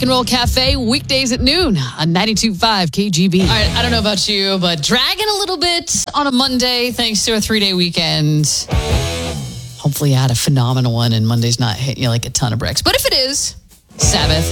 and Roll Cafe, weekdays at noon on 92.5 KGB. All right, I don't know about you, but dragging a little bit on a Monday thanks to a 3-day weekend. Hopefully you had a phenomenal one and Monday's not hitting you like a ton of bricks. But if it is, Sabbath,